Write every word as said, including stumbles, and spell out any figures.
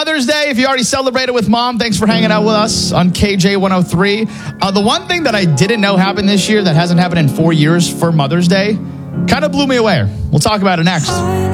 Mother's Day. If you already celebrated with mom, thanks for hanging out with us on K J one oh three. Uh, the one thing that I didn't know happened this year that hasn't happened in four years for Mother's Day kind of blew me away. We'll talk about it next.